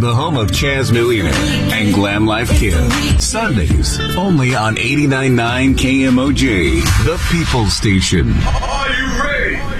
the home of Chaz Millionaire and Glam Life Kid. Sundays, only on 89.9 KMOJ, the People Station. Are you ready?